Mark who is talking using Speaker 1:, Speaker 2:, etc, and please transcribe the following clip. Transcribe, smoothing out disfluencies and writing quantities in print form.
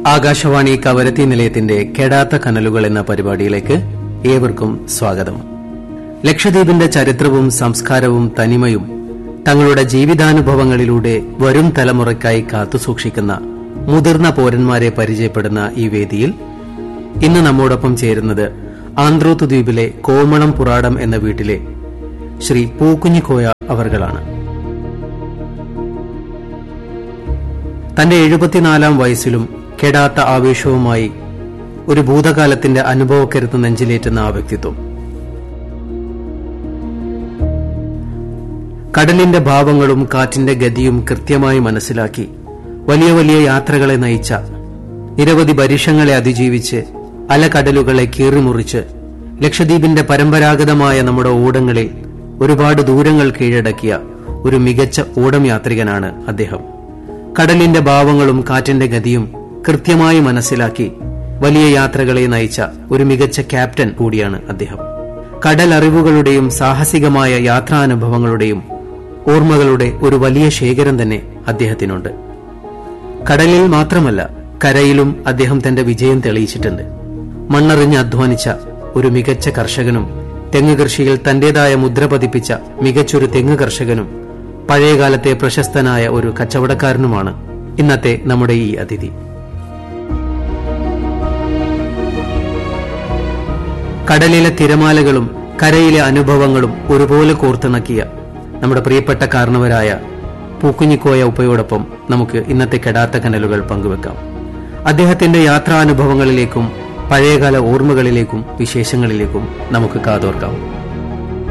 Speaker 1: ആകാശവാണി കവരത്തി നിലയത്തിന്റെ കെടാത്ത കനലുകൾ എന്ന പരിപാടിയിലേക്ക് ഏവർക്കും സ്വാഗതം. ലക്ഷദ്വീപിന്റെ ചരിത്രവും സംസ്കാരവും തനിമയും തങ്ങളുടെ ജീവിതാനുഭവങ്ങളിലൂടെ വരും തലമുറയ്ക്കായി കാത്തുസൂക്ഷിക്കുന്ന മുതിർന്ന പൌരന്മാരെ പരിചയപ്പെടുന്ന ഈ വേദിയിൽ ഇന്ന് നമ്മോടൊപ്പം ചേരുന്നത് ആന്ത്രോത്ത് ദ്വീപിലെ കോമളം പുറാടം എന്ന വീട്ടിലെ ശ്രീ പൂക്കുഞ്ഞിക്കോയ അവർകളാണ്. തന്റെ 74-ാം വയസ്സിലും കെടാത്ത ആവേശവുമായി ഒരു ഭൂതകാലത്തിന്റെ അനുഭവക്കരുത്ത് നെഞ്ചിലേറ്റുന്ന ആ വ്യക്തിത്വം. കടലിന്റെ ഭാവങ്ങളും കാറ്റിന്റെ ഗതിയും കൃത്യമായി മനസ്സിലാക്കി വലിയ വലിയ യാത്രകളെ നയിച്ച, നിരവധി പരീക്ഷങ്ങളെ അതിജീവിച്ച് അലകടലുകളെ കീറിമുറിച്ച് ലക്ഷദ്വീപിന്റെ പരമ്പരാഗതമായ നമ്മുടെ ഓടങ്ങളിൽ ഒരുപാട് ദൂരങ്ങൾ കീഴടക്കിയ ഒരു മികച്ച ഓടം യാത്രികനാണ് അദ്ദേഹം. കടലിന്റെ ഭാവങ്ങളും കാറ്റിന്റെ ഗതിയും കൃത്യമായി മനസ്സിലാക്കി വലിയ യാത്രകളെ നയിച്ച ഒരു മികച്ച ക്യാപ്റ്റൻ കൂടിയാണ് അദ്ദേഹം. കടലറിവുകളുടെയും സാഹസികമായ യാത്രാനുഭവങ്ങളുടെയും ഓർമ്മകളുടെ ഒരു വലിയ ശേഖരം തന്നെ അദ്ദേഹത്തിനുണ്ട്. കടലിൽ മാത്രമല്ല, കരയിലും അദ്ദേഹം തന്റെ വിജയം തെളിയിച്ചിട്ടുണ്ട്. മണ്ണറിഞ്ഞ് അധ്വാനിച്ച ഒരു മികച്ച കർഷകനും തെങ്ങ് കൃഷിയിൽ തന്റേതായ മുദ്ര പതിപ്പിച്ച മികച്ചൊരു തെങ്ങ് കർഷകനും പഴയകാലത്തെ പ്രശസ്തനായ ഒരു കച്ചവടക്കാരനുമാണ് ഇന്നത്തെ നമ്മുടെ ഈ അതിഥി. കടലിലെ തിരമാലകളും കരയിലെ അനുഭവങ്ങളും ഒരുപോലെ കോർത്തിണക്കിയ നമ്മുടെ പ്രിയപ്പെട്ട കാരണവരായ പൂക്കുഞ്ഞിക്കോയ ഉപ്പയോടൊപ്പം നമുക്ക് ഇന്നത്തെ കെടാത്ത കനലുകൾ പങ്കുവെക്കാം. അദ്ദേഹത്തിന്റെ യാത്രാനുഭവങ്ങളിലേക്കും പഴയകാല ഓർമ്മകളിലേക്കും വിശേഷങ്ങളിലേക്കും നമുക്ക് കാതോർക്കാം.